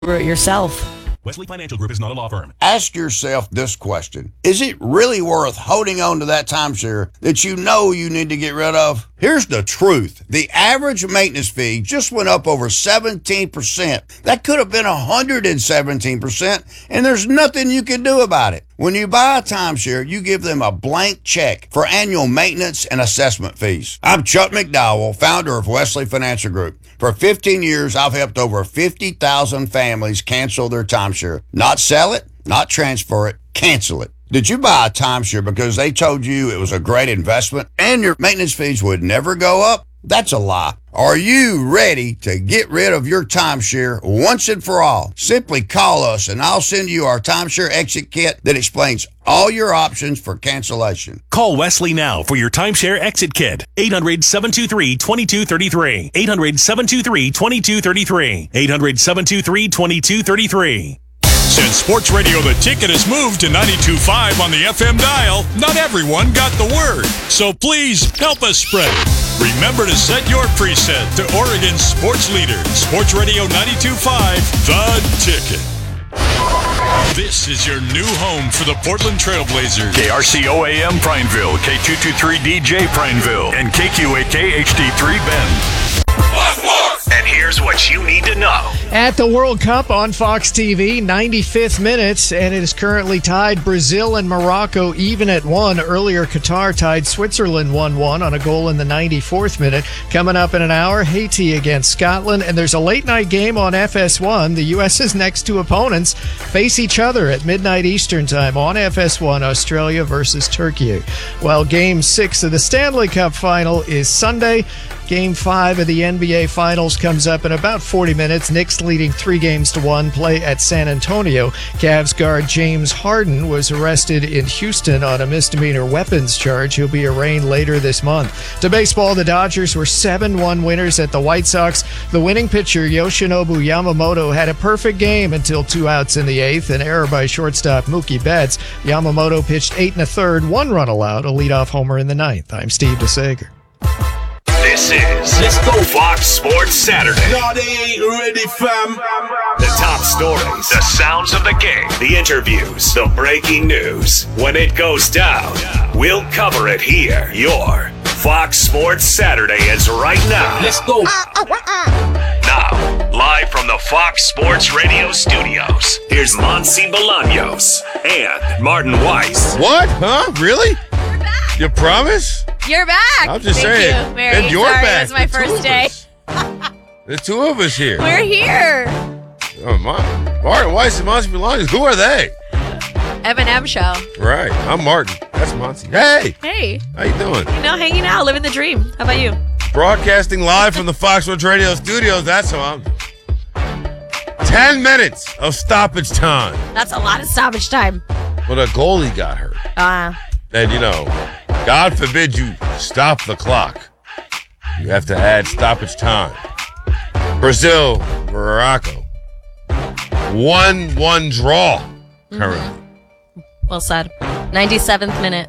yourself. Wesley Financial Group is not a law firm. Ask yourself this question. Is it really worth holding on to that timeshare that you know you need to get rid of? Here's the truth. The average maintenance fee just went up over 17%. That could have been 117%, and there's nothing you can do about it. When you buy a timeshare, you give them a blank check for annual maintenance and assessment fees. I'm Chuck McDowell, founder of Wesley Financial Group. For 15 years, I've helped over 50,000 families cancel their timeshare. Not sell it, not transfer it, cancel it. Did you buy a timeshare because they told you it was a great investment and your maintenance fees would never go up? That's a lie. Are you ready to get rid of your timeshare once and for all? Simply call us and I'll send you our timeshare exit kit that explains all your options for cancellation. Call Wesley now for your timeshare exit kit. 800-723-2233. 800-723-2233. 800-723-2233. Since Sports Radio The Ticket has moved to 92.5 on the FM dial, not everyone got the word. So please help us spread it. Remember to set your preset to Oregon's sports leader, Sports Radio 92.5, The Ticket. This is your new home for the Portland Trailblazers. KRCO-AM Prineville, K223DJ Prineville, and KQAK HD3 Bend. And here's what you need to know. At the World Cup on Fox TV, 95th minute, and it is currently tied Brazil and Morocco even at 1. Earlier, Qatar tied Switzerland 1-1 on a goal in the 94th minute. Coming up in an hour, Haiti against Scotland, and there's a late-night game on FS1. The U.S.'s next two opponents face each other at midnight Eastern Time on FS1, Australia versus Turkey. Well, Game 6 of the Stanley Cup Final is Sunday. Game 5 of the NBA Finals comes up in about 40 minutes. Knicks leading 3-1 play at San Antonio. Cavs guard James Harden was arrested in Houston on a misdemeanor weapons charge. He'll be arraigned later this month. To baseball, the Dodgers were 7-1 winners at the White Sox. The winning pitcher, Yoshinobu Yamamoto, had a perfect game until 2 outs in the 8th. An error by shortstop Mookie Betts. Yamamoto pitched 8 1/3, 1 run allowed, a leadoff homer in the 9th. I'm Steve DeSager. This is Let's Go Fox Sports Saturday. No, they ain't ready, fam. The top stories, the sounds of the game, the interviews, the breaking news. When it goes down, we'll cover it here. Your Fox Sports Saturday is right now. Let's go. Now, live from the Fox Sports Radio studios, here's Monsi Bolaños and Martin Weiss. What? Huh? Really? We're back. You promise? You're back. I'm just Thank saying. you, Mary. And you're Sorry, back. It was my The two first of day. us. The two of us here. We're here. Oh, Martin Weiss and Monsi Bolaños. Who are they? M&M show. Right. I'm Martin. That's Monsi. Hey. Hey. How you doing? You know, hanging out, living the dream. How about you? Broadcasting live from the Fox Sports Radio studios. That's how I'm doing. 10 minutes of stoppage time. That's a lot of stoppage time. Well, the goalie got hurt. And, God forbid you stop the clock. You have to add stoppage time. Brazil, Morocco. 1-1 draw currently. Well said. 97th minute.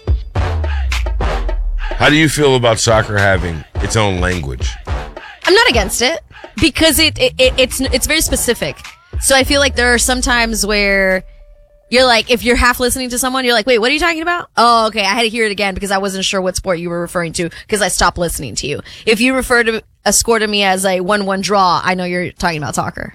How do you feel about soccer having its own language? I'm not against it because it's very specific. So I feel like there are some times where you're like, if you're half listening to someone, you're like, wait, what are you talking about? Oh, okay. I had to hear it again because I wasn't sure what sport you were referring to because I stopped listening to you. If you refer to a score to me as a 1-1 draw, I know you're talking about soccer.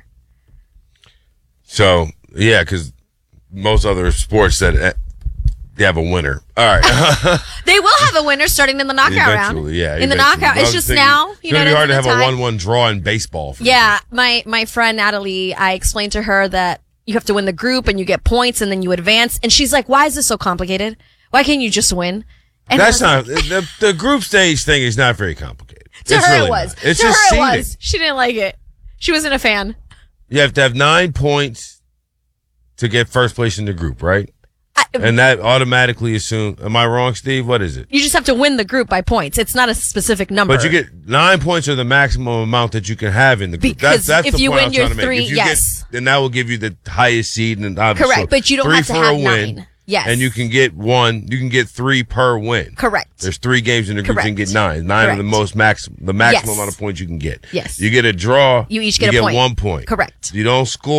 So, yeah, because most other sports that they have a winner. All right. They will have a winner starting in the knockout round. Yeah, in the knockout. It's just now. It's going to be hard to have a 1-1 draw in baseball. Yeah. My friend Natalie, I explained to her that you have to win the group and you get points and then you advance. And she's like, why is this so complicated? Why can't you just win? And that's not, the group stage thing is not very complicated. To it's her really it was. Not. It's to just her seeding. it was. She didn't like it. She wasn't a fan. You have to have 9 points to get first place in the group, right? And that automatically assumes, am I wrong, Steve? What is it? You just have to win the group by points. It's not a specific number. But you get 9 points are the maximum amount that you can have in the group. Because that's if the you point win I'm your trying to make. three, If you yes. then that will give you the highest seed. And obviously, correct, but you don't have to have 9. Yes. And you can get 3 per win. Correct. There's 3 games in the group, you can get 9. 9 are the maximum Yes. amount of points you can get. Yes. You get a draw, You each get a get point. 1 point. Correct. You don't score.